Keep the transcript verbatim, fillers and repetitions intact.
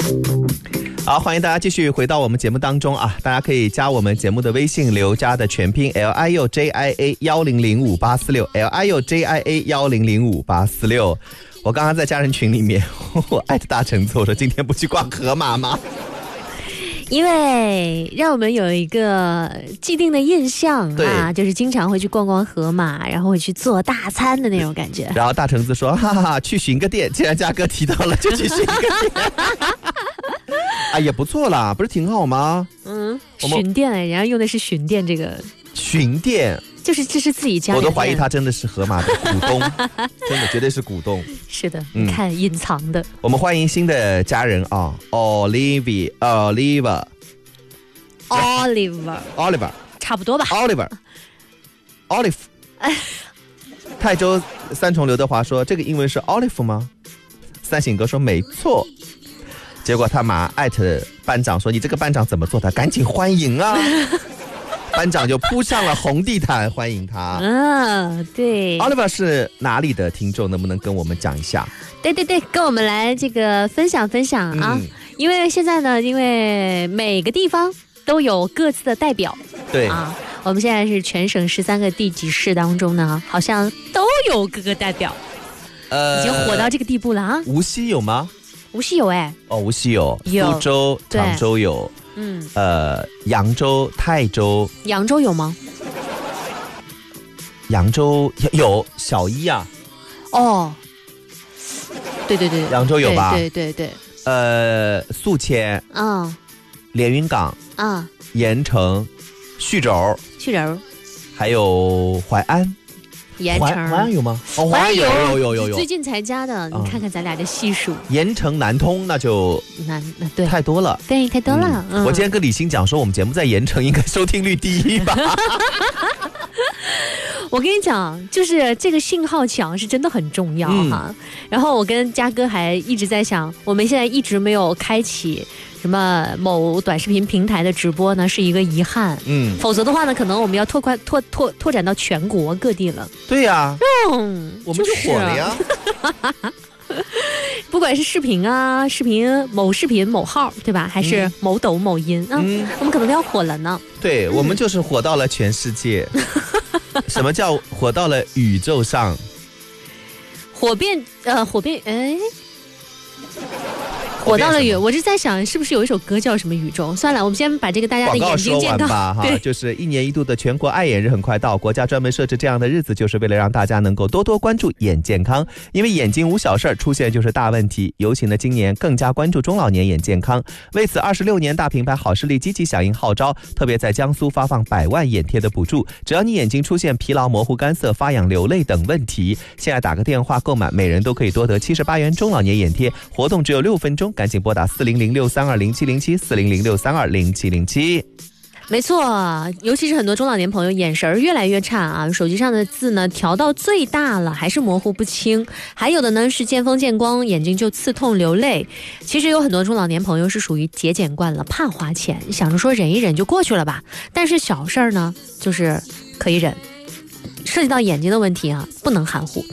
好，欢迎大家继续回到我们节目当中啊！大家可以加我们节目的微信，刘佳的全拼 L I U J I A 一零零五八四六 L I U J I A 一零零五八四六。我刚刚在家人群里面，我艾特大橙子，我说今天不去逛河马吗？ 因为让我们有一个既定的印象啊，就是经常会去逛逛河马，然后会去做大餐的那种感觉。 然后大橙子说：“哈哈哈，去寻个店，既然嘉哥提到了，就去寻个店。”啊，也不错啦，不是挺好吗？ 嗯，巡店哎，人家用的是巡店这个巡店。 就是这是自己家的， 我都怀疑他真的是河马的股东，真的绝对是股东。 是的，你看、嗯、隐藏的。 我们欢迎新的家人啊 ，Olivia Oliver Oliver Oliver 差不多吧 ，Oliver Olive 。泰州三重刘德华说：“这个英文是 Olive 吗？”三省哥说：“没错。”结果他马艾特班长说：“你这个班长怎么做的？赶紧欢迎啊！”班长就铺上了红地毯欢迎他。 嗯，对。 Oliver 是哪里的听众？能不能跟我们讲一下？ 对对对，跟我们来这个分享分享啊！嗯、因为现在呢，因为每个地方都有各自的代表。 对啊，我们现在是全省十三个地级市当中呢，好像都有各个代表。呃，已经火到这个地步了啊！ 无锡有吗？ 无锡有哎。 哦，无锡有， 有苏州、常州有。嗯，呃，扬州、泰州， 扬州有吗？ 扬州有小一啊。 哦，对对对， 扬州有吧？ 对对 对, 对。 呃，宿迁， 嗯， 连云港， 嗯， 盐城，叙州， 叙州， 还有淮安。 盐城， 淮安有吗？哦， 淮安有有有有有， 最近才加的，你看看咱俩的系数。 盐城、南通那就南那对太多了， 对太多了。 嗯嗯、我今天跟李欣讲说，我们节目在盐城应该收听率第一吧。 我跟你讲，就是这个信号强是真的很重要哈。嗯、然后我跟嘉哥还一直在想，我们现在一直没有开启什么某短视频平台的直播呢，是一个遗憾。嗯，否则的话呢，可能我们要拓宽拓拓拓展到全国各地了。 对呀、啊， 嗯， 我们就火了呀。 不管是视频啊，视频某视频某号，对吧？还是某抖某音啊，嗯、我们可能都要火了呢。 对，我们就是火到了全世界。什么叫火到了宇宙上？ 火遍呃，火遍哎。火到了宇，我是在想是不是有一首歌叫什么宇宙？算了，我们先把这个大家的眼睛健康吧哈。就是一年一度的全国爱眼日很快到，国家专门设置这样的日子，就是为了让大家能够多多关注眼健康。因为眼睛无小事儿，出现就是大问题。尤其呢，今年更加关注中老年眼健康。为此，二十六年大品牌好视力积极响应号召，特别在江苏发放百万眼贴的补助。只要你眼睛出现疲劳、模糊、干涩、发痒、流泪等问题，现在打个电话购买，每人都可以多得七十八元中老年眼贴。活动只有六分钟。赶紧拨打四零零六三二零七零七四零零六三二零七零七。 没错，尤其是很多中老年朋友眼神越来越差啊，手机上的字呢调到最大了，还是模糊不清。还有的呢是见风见光，眼睛就刺痛流泪。其实有很多中老年朋友是属于节俭惯了，怕花钱，想着说忍一忍就过去了吧。但是小事儿呢，就是可以忍。涉及到眼睛的问题啊，不能含糊，